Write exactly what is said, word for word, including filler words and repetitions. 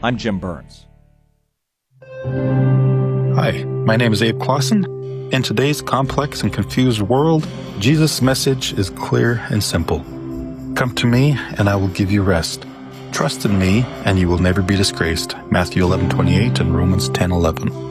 I'm Jim Burns. Hi, my name is Abe Clausen. In today's complex and confused world, Jesus' message is clear and simple. Come to me, and I will give you rest. Trust in me, and you will never be disgraced. Matthew eleven twenty-eight and Romans ten eleven.